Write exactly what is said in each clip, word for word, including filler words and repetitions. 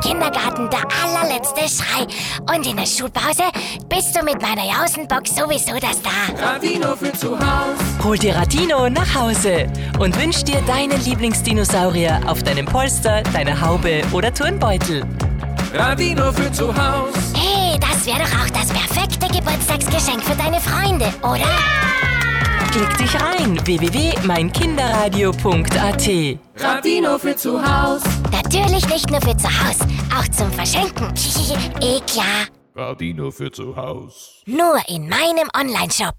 Kindergarten der allerletzte Schrei. Und in der Schulpause bist du mit meiner Jausenbox sowieso das da. Radino für zu Haus. Hol dir Radino nach Hause und wünsch dir deinen Lieblingsdinosaurier auf deinem Polster, deiner Haube oder Turnbeutel. Radino für zu Haus. Hey, das wäre doch auch das perfekte Geburtstagsgeschenk für deine Freunde, oder? Ja! Klick dich rein, w w w punkt mein kinderradio punkt a t. Radino für zu Haus. Natürlich nicht nur für zu Haus, auch zum Verschenken. Eh klar. Radino für zu Haus. Nur in meinem Onlineshop.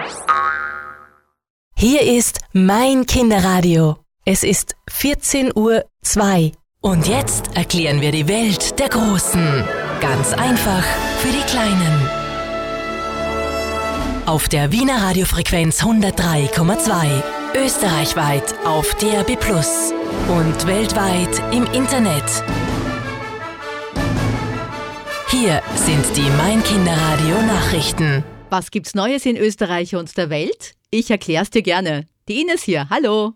Hier ist mein Kinderradio. Es ist vierzehn Uhr zwei. Und jetzt erklären wir die Welt der Großen. Ganz einfach für die Kleinen. Auf der Wiener Radiofrequenz hundertdrei Komma zwei. Österreichweit auf D A B plus. Und weltweit im Internet. Hier sind die Mein Kinderradio Nachrichten. Was gibt's Neues in Österreich und der Welt? Ich erklär's dir gerne. Die Ines hier, hallo.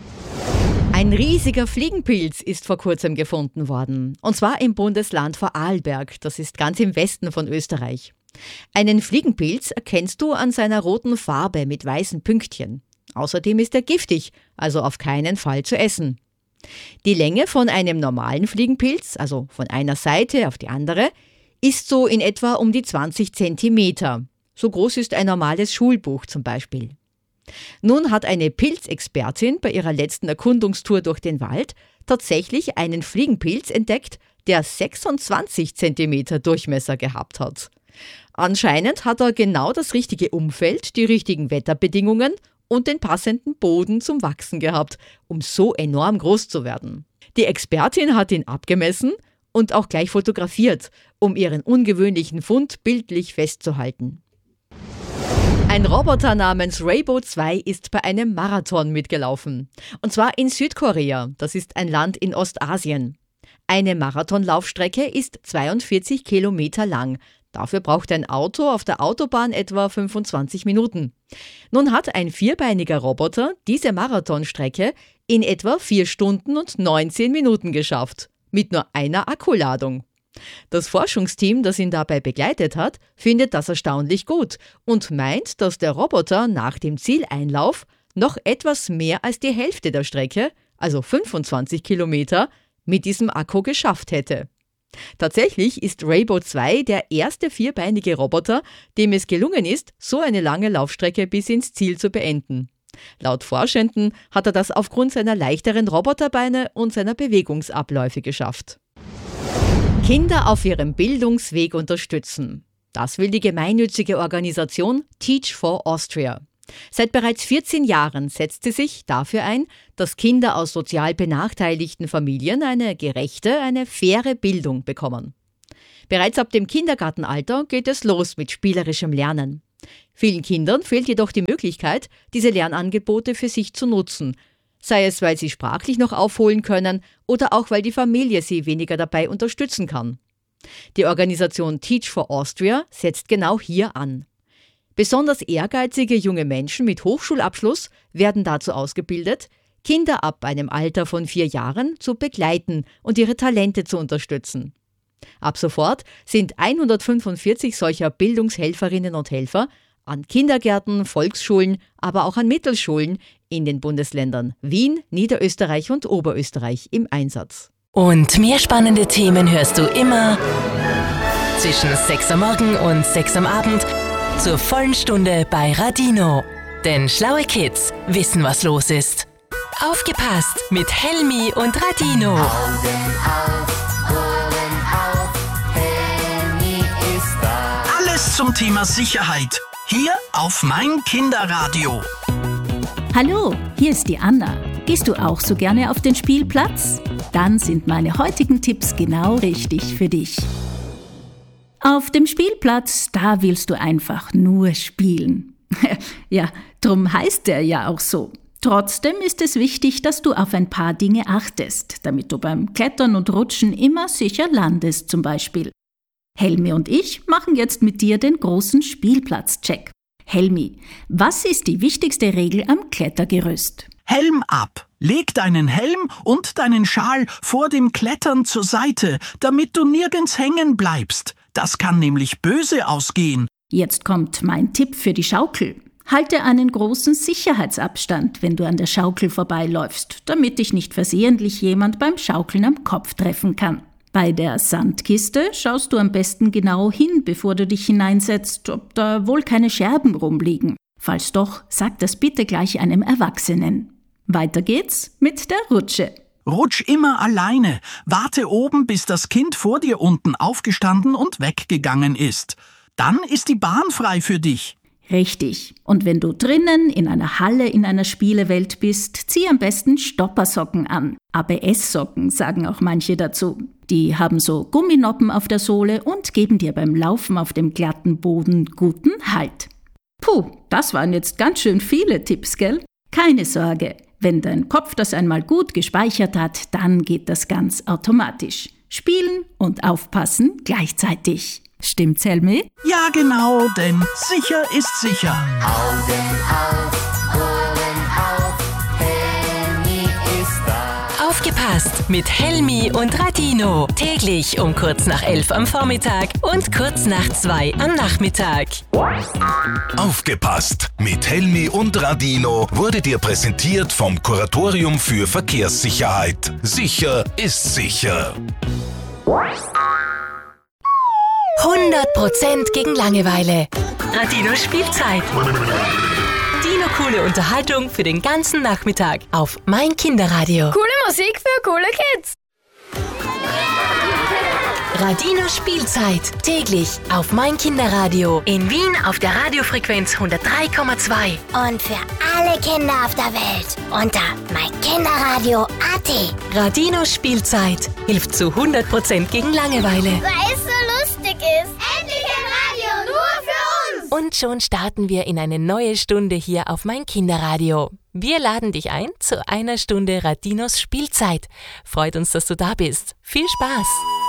Ein riesiger Fliegenpilz ist vor kurzem gefunden worden. Und zwar im Bundesland Vorarlberg. Das ist ganz im Westen von Österreich. Einen Fliegenpilz erkennst du an seiner roten Farbe mit weißen Pünktchen. Außerdem ist er giftig, also auf keinen Fall zu essen. Die Länge von einem normalen Fliegenpilz, also von einer Seite auf die andere, ist so in etwa um die zwanzig Zentimeter. So groß ist ein normales Schulbuch zum Beispiel. Nun hat eine Pilzexpertin bei ihrer letzten Erkundungstour durch den Wald tatsächlich einen Fliegenpilz entdeckt, der sechsundzwanzig Zentimeter Durchmesser gehabt hat. Anscheinend hat er genau das richtige Umfeld, die richtigen Wetterbedingungen und den passenden Boden zum Wachsen gehabt, um so enorm groß zu werden. Die Expertin hat ihn abgemessen und auch gleich fotografiert, um ihren ungewöhnlichen Fund bildlich festzuhalten. Ein Roboter namens Raybo zwei ist bei einem Marathon mitgelaufen. Und zwar in Südkorea, das ist ein Land in Ostasien. Eine Marathonlaufstrecke ist zweiundvierzig Kilometer lang. Dafür braucht ein Auto auf der Autobahn etwa fünfundzwanzig Minuten. Nun hat ein vierbeiniger Roboter diese Marathonstrecke in etwa vier Stunden und neunzehn Minuten geschafft. Mit nur einer Akkuladung. Das Forschungsteam, das ihn dabei begleitet hat, findet das erstaunlich gut und meint, dass der Roboter nach dem Zieleinlauf noch etwas mehr als die Hälfte der Strecke, also fünfundzwanzig Kilometer, mit diesem Akku geschafft hätte. Tatsächlich ist Raybo zwei der erste vierbeinige Roboter, dem es gelungen ist, so eine lange Laufstrecke bis ins Ziel zu beenden. Laut Forschenden hat er das aufgrund seiner leichteren Roboterbeine und seiner Bewegungsabläufe geschafft. Kinder auf ihrem Bildungsweg unterstützen. Das will die gemeinnützige Organisation Teach for Austria. Seit bereits vierzehn Jahren setzt sie sich dafür ein, dass Kinder aus sozial benachteiligten Familien eine gerechte, eine faire Bildung bekommen. Bereits ab dem Kindergartenalter geht es los mit spielerischem Lernen. Vielen Kindern fehlt jedoch die Möglichkeit, diese Lernangebote für sich zu nutzen, sei es, weil sie sprachlich noch aufholen können oder auch, weil die Familie sie weniger dabei unterstützen kann. Die Organisation Teach for Austria setzt genau hier an. Besonders ehrgeizige junge Menschen mit Hochschulabschluss werden dazu ausgebildet, Kinder ab einem Alter von vier Jahren zu begleiten und ihre Talente zu unterstützen. Ab sofort sind hundertfünfundvierzig solcher Bildungshelferinnen und Helfer an Kindergärten, Volksschulen, aber auch an Mittelschulen in den Bundesländern Wien, Niederösterreich und Oberösterreich im Einsatz. Und mehr spannende Themen hörst du immer zwischen sechs Uhr morgen und sechs Uhr am Abend zur vollen Stunde bei Radino. Denn schlaue Kids wissen, was los ist. Aufgepasst mit Helmi und Radino. Augen auf, Ohren auf, Helmi ist da. Alles zum Thema Sicherheit. Hier auf mein Kinderradio. Hallo, hier ist die Anna. Gehst du auch so gerne auf den Spielplatz? Dann sind meine heutigen Tipps genau richtig für dich. Auf dem Spielplatz, da willst du einfach nur spielen. Ja, drum heißt der ja auch so. Trotzdem ist es wichtig, dass du auf ein paar Dinge achtest, damit du beim Klettern und Rutschen immer sicher landest zum Beispiel. Helmi und ich machen jetzt mit dir den großen Spielplatz-Check. Helmi, was ist die wichtigste Regel am Klettergerüst? Helm ab. Leg deinen Helm und deinen Schal vor dem Klettern zur Seite, damit du nirgends hängen bleibst. Das kann nämlich böse ausgehen. Jetzt kommt mein Tipp für die Schaukel. Halte einen großen Sicherheitsabstand, wenn du an der Schaukel vorbeiläufst, damit dich nicht versehentlich jemand beim Schaukeln am Kopf treffen kann. Bei der Sandkiste schaust du am besten genau hin, bevor du dich hineinsetzt, ob da wohl keine Scherben rumliegen. Falls doch, sag das bitte gleich einem Erwachsenen. Weiter geht's mit der Rutsche. Rutsch immer alleine. Warte oben, bis das Kind vor dir unten aufgestanden und weggegangen ist. Dann ist die Bahn frei für dich. Richtig. Und wenn du drinnen in einer Halle in einer Spielewelt bist, zieh am besten Stoppersocken an. A B S-Socken sagen auch manche dazu. Die haben so Gumminoppen auf der Sohle und geben dir beim Laufen auf dem glatten Boden guten Halt. Puh, das waren jetzt ganz schön viele Tipps, gell? Keine Sorge, wenn dein Kopf das einmal gut gespeichert hat, dann geht das ganz automatisch. Spielen und aufpassen gleichzeitig. Stimmt's, Helmi? Ja, genau, denn sicher ist sicher. Augen auf, Ohren auf, Helmi ist da. Aufgepasst mit Helmi und Radino. Täglich um kurz nach elf am Vormittag und kurz nach zwei am Nachmittag. Aufgepasst mit Helmi und Radino wurde dir präsentiert vom Kuratorium für Verkehrssicherheit. Sicher ist sicher. hundert Prozent gegen Langeweile. Radino Spielzeit. Dino coole Unterhaltung für den ganzen Nachmittag auf mein Kinderradio. Coole Musik für coole Kids. Radino Spielzeit. Täglich auf mein Kinderradio. In Wien auf der Radiofrequenz hundertdrei Komma zwei. Und für alle Kinder auf der Welt unter meinkinderradio punkt at. Radino Spielzeit hilft zu hundert Prozent gegen Langeweile. Weil es so lustig ist. Endlich ein Radio nur für uns. Und schon starten wir in eine neue Stunde hier auf mein Kinderradio. Wir laden dich ein zu einer Stunde Radinos Spielzeit. Freut uns, dass du da bist. Viel Spaß!